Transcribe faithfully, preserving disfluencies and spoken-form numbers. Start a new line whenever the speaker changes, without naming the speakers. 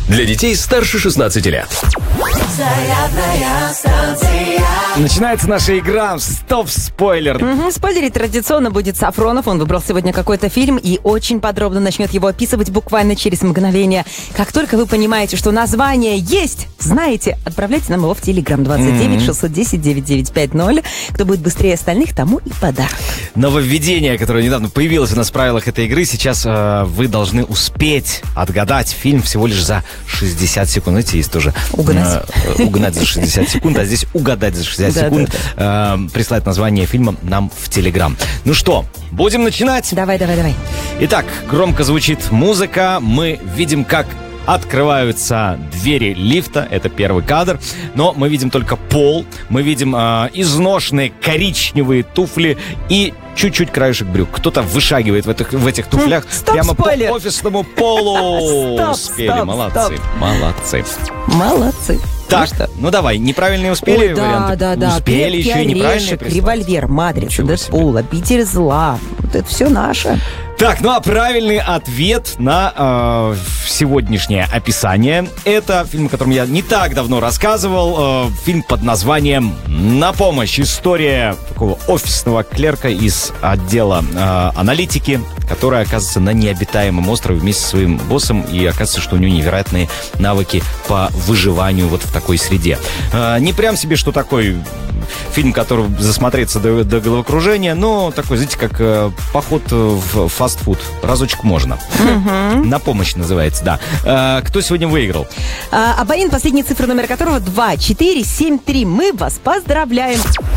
Для детей старше шестнадцати лет.
Зарядная станция.
Начинается наша игра «Стоп-спойлер».
Угу, спойлерить традиционно будет Сафронов. Он выбрал сегодня какой-то фильм и очень подробно начнет его описывать буквально через мгновение. Как только вы понимаете, что название есть, знаете, отправляйте нам его в Телеграм двадцать девять шестьсот десять девяносто девять пятьдесят. Кто будет быстрее остальных, тому и подарок.
Нововведение, которое недавно появилось у нас в правилах этой игры. Сейчас э, вы должны успеть отгадать фильм всего лишь за шестьдесят секунд. Знаете, есть тоже...
Угнать.
Э, угнать за шестьдесят секунд, а здесь угадать за шестьдесят секунд.
Да, да,
Э, прислать название фильма нам в Телеграм. Ну что, будем начинать?
Давай, давай, давай.
Итак, громко звучит музыка. Мы видим, как открываются двери лифта. Это первый кадр. Но мы видим только пол. Мы видим э, изношенные коричневые туфли и чуть-чуть краешек брюк. Кто-то вышагивает в этих, в этих туфлях
Стоп,
прямо
спойлер.
по офисному полу.
Стоп,
Успели.
стоп,
Молодцы.
стоп.
Молодцы.
Молодцы.
Так,
Ну что?
ну давай, неправильные успели
Ой, да,
варианты?
да, да.
Успели
Крепкий
еще и неправильные
орешек,
прислать?
Револьвер, Матрица,
Ничего себе.
Дэдпул, Обитель зла. Вот это все наше.
Так, ну а правильный ответ на э, сегодняшнее описание — это фильм, о котором я не так давно рассказывал. Э, фильм под названием «На помощь». История такого офисного клерка из отдела э, аналитики, который оказывается на необитаемом острове вместе со своим боссом, и оказывается, что у него невероятные навыки по выживанию вот в такой среде. Э, не прям себе, что такой фильм, который засмотреться до, до головокружения, но такой, знаете, как э, поход в фастфуд. Разочек можно.
Угу.
«На помощь» называется, да. Э, кто сегодня выиграл?
А, абонент, последние цифры номера которого два четыре семь три. Мы вас поздравляем.